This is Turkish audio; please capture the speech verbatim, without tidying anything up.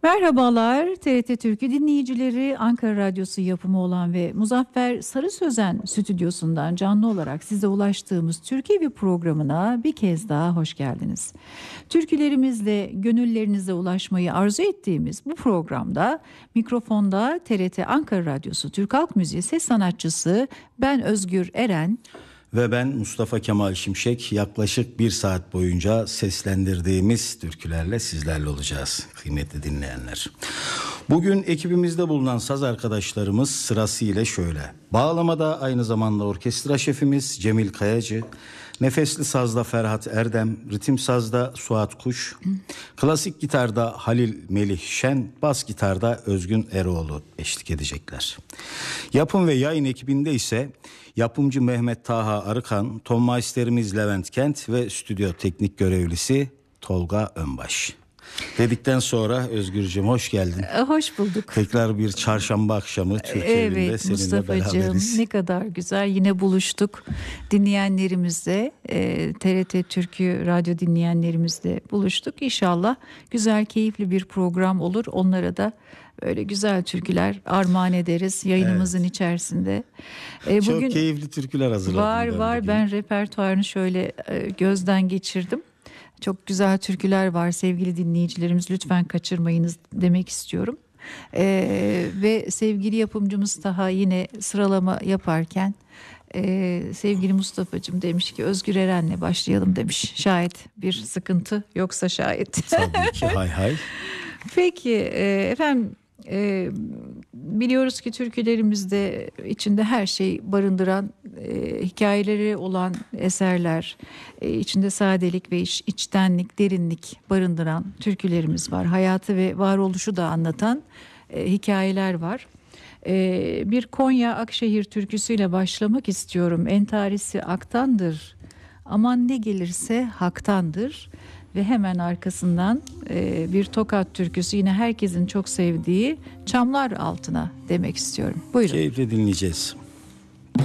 Merhabalar T R T Türkü dinleyicileri, Ankara Radyosu yapımı olan ve Muzaffer Sarı Sözen stüdyosundan canlı olarak size ulaştığımız Türkiye programına bir kez daha hoş geldiniz. Türkülerimizle gönüllerinize ulaşmayı arzu ettiğimiz bu programda mikrofonda T R T Ankara Radyosu Türk Halk Müziği ses sanatçısı ben Özgür Eren ve ben Mustafa Kemal Şimşek. Yaklaşık bir saat boyunca seslendirdiğimiz türkülerle sizlerle olacağız kıymetli dinleyenler. Bugün ekibimizde bulunan saz arkadaşlarımız sırasıyla şöyle: bağlamada aynı zamanda orkestra şefimiz Cemil Kayacı, nefesli sazda Ferhat Erdem, ritim sazda Suat Kuş, klasik gitarda Halil Melih Şen, bas gitarda Özgün Eroğlu eşlik edecekler. Yapım ve yayın ekibinde ise yapımcı Mehmet Taha Arıkan, ton maisterimiz Levent Kent ve stüdyo teknik görevlisi Tolga Önbaş. Dedikten sonra Özgürcüğüm hoş geldin. Hoş bulduk. Tekrar bir çarşamba akşamı Türkiye evet, evinde seninle Mustafa'cığım, beraberiz. ne kadar güzel, yine buluştuk. Dinleyenlerimizle e, T R T Türkü radyo dinleyenlerimizle buluştuk. İnşallah güzel, keyifli bir program olur. Onlara da öyle güzel türküler armağan ederiz yayınımızın evet. içerisinde. E, Çok bugün keyifli türküler hazırladım. Var ben var bugün. Ben repertuarını şöyle e, gözden geçirdim. Çok güzel türküler var sevgili dinleyicilerimiz, lütfen kaçırmayınız demek istiyorum. Ee, ve sevgili yapımcımız Taha yine sıralama yaparken e, sevgili Mustafa'cığım demiş ki Özgür Eren'le başlayalım demiş. Şayet bir sıkıntı yoksa şayet. Tabii ki, hay hay. Peki e, efendim. Ee, biliyoruz ki türkülerimizde içinde her şey barındıran e, hikayeleri olan eserler, e, içinde sadelik ve iç, içtenlik, derinlik barındıran türkülerimiz var. Hayatı ve varoluşu da anlatan e, hikayeler var. E, bir Konya Akşehir türküsüyle başlamak istiyorum. Entarisi aktandır, aman ne gelirse haktandır. Ve hemen arkasından e, bir Tokat türküsü, yine herkesin çok sevdiği Çamlar Altına demek istiyorum. Buyurun. Keyifle dinleyeceğiz.